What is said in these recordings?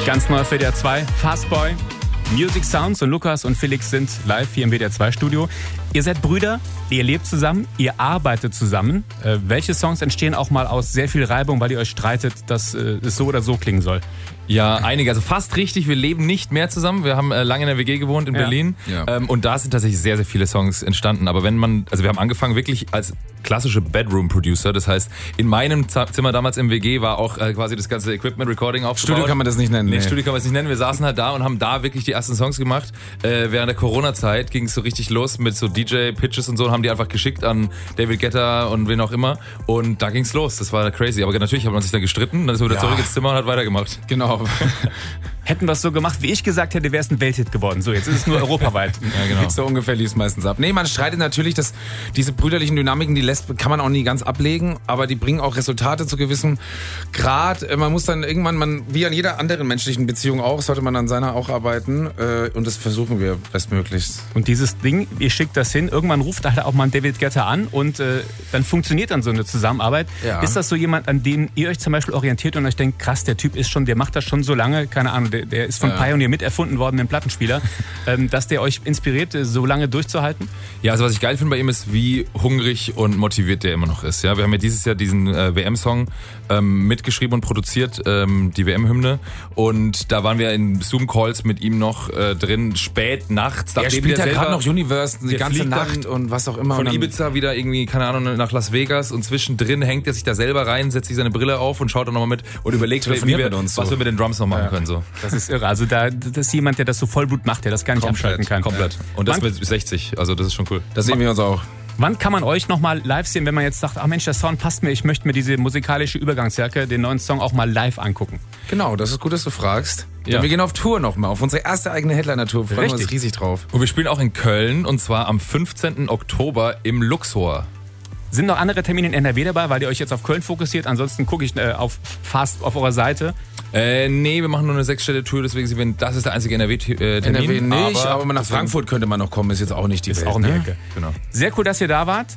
Ganz neu für WDR 2, Fastboy, Music Sounds und Lukas und Felix sind live hier im WDR 2 Studio. Ihr seid Brüder, ihr lebt zusammen, ihr arbeitet zusammen. Welche Songs entstehen auch mal aus sehr viel Reibung, weil ihr euch streitet, dass es so oder so klingen soll? Ja, einige, also fast richtig. Wir leben nicht mehr zusammen. Wir haben lange in der WG gewohnt in Berlin. Ja. Und da sind tatsächlich sehr, sehr viele Songs entstanden. Aber wenn man, also wir haben angefangen wirklich als klassische Bedroom-Producer. Das heißt, in meinem Zimmer damals im WG war auch quasi das ganze Equipment, Recording aufgebaut. Studio kann man das nicht nennen. Nee, Studio kann man es nicht nennen. Wir saßen halt da und haben da wirklich die ersten Songs gemacht. Während der Corona-Zeit ging es so richtig los mit so DJ-Pitches und so und haben die einfach geschickt an David Guetta und wen auch immer. Und da ging's los. Das war crazy. Aber natürlich hat man sich dann gestritten. Dann ist man wieder zurück ins Zimmer und hat weitergemacht. Genau. Hätten wir es so gemacht, wie ich gesagt hätte, wäre es ein Welthit geworden. So, jetzt ist es nur europaweit. Ja, genau. So ungefähr lief es meistens ab. Nee, man streitet natürlich, dass diese brüderlichen Dynamiken, kann man auch nie ganz ablegen, aber die bringen auch Resultate zu gewissem Grad. Man muss dann irgendwann, wie an jeder anderen menschlichen Beziehung auch, sollte man an seiner auch arbeiten. Und das versuchen wir bestmöglichst. Und dieses Ding, ihr schickt das hin, irgendwann ruft halt auch mal David Guetta an und dann funktioniert dann so eine Zusammenarbeit. Ja. Ist das so jemand, an den ihr euch zum Beispiel orientiert und euch denkt, krass, der Typ ist schon, der macht das schon so lange, keine Ahnung, der ist von Pioneer miterfunden worden, dem Plattenspieler, dass der euch inspiriert, so lange durchzuhalten? Ja, also was ich geil finde bei ihm ist, wie hungrig und motiviert der immer noch ist. Ja, wir haben ja dieses Jahr diesen WM-Song mitgeschrieben und produziert, die WM-Hymne. Und da waren wir in Zoom-Calls mit ihm noch drin, spät nachts. Er spielt ja gerade noch Universe die ganze Nacht und was auch immer. Von Ibiza wieder irgendwie, keine Ahnung, nach Las Vegas und zwischendrin hängt er sich da selber rein, setzt sich seine Brille auf und schaut dann nochmal mit und überlegt, was wir mit den Drums noch machen können. So. Das ist irre. Also das ist jemand, der das so Vollblut macht, der das gar nicht abschalten kann. Komplett. Und das mit 60. Also das ist schon cool. Das sehen wir uns auch. Wann kann man euch nochmal live sehen, wenn man jetzt sagt, ach Mensch, der Sound passt mir, ich möchte mir diese musikalische Übergangsjacke, den neuen Song auch mal live angucken? Genau, das ist gut, dass du fragst. Ja. Wir gehen auf Tour nochmal, auf unsere erste eigene Headliner-Tour. Freuen wir uns riesig drauf. Und wir spielen auch in Köln und zwar am 15. Oktober im Luxor. Sind noch andere Termine in NRW dabei, weil ihr euch jetzt auf Köln fokussiert? Ansonsten gucke ich auf eurer Seite. Nee, wir machen nur eine 6-Städte-Tour, deswegen sind wir, das ist der einzige NRW-Termin. NRW nicht, aber nach Frankfurt könnte man noch kommen, ist jetzt auch nicht die Welt. Ist auch eine Ecke. Genau. Sehr cool, dass ihr da wart.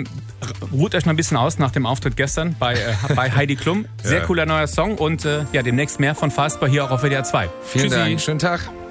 Ruht euch noch ein bisschen aus nach dem Auftritt gestern bei Heidi Klum. Sehr cooler neuer Song und demnächst mehr von Fastboy hier auch auf WDR 2. Vielen Dank, schönen Tag.